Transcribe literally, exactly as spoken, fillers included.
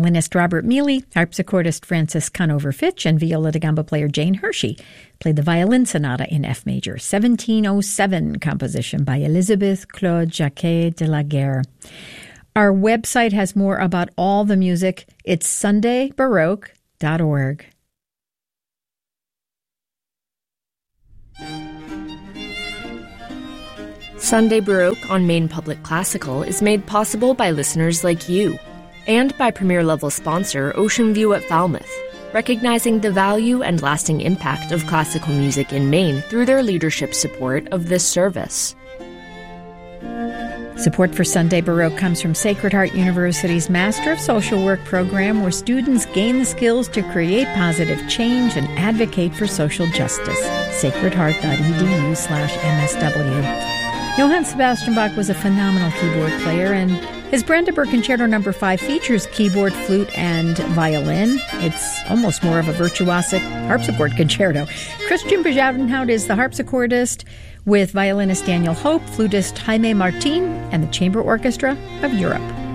violinist Robert Mealy, harpsichordist Francis Conover-Fitch, and viola da gamba player Jane Hershey played the Violin Sonata in F major, seventeen oh seven composition by Elizabeth Claude Jacquet de la Guerre. Our website has more about all the music. It's sunday baroque dot org. Sunday Baroque on Maine Public Classical is made possible by listeners like you, and by premier-level sponsor Ocean View at Falmouth, recognizing the value and lasting impact of classical music in Maine through their leadership support of this service. Support for Sunday Baroque comes from Sacred Heart University's Master of Social Work program, where students gain the skills to create positive change and advocate for social justice. sacredheart.edu slash MSW. Johann Sebastian Bach was a phenomenal keyboard player, and his Brandenburg Concerto number five features keyboard, flute, and violin. It's almost more of a virtuosic harpsichord concerto. Christian Bezuidenhout is the harpsichordist, with violinist Daniel Hope, flutist Jaime Martin, and the Chamber Orchestra of Europe.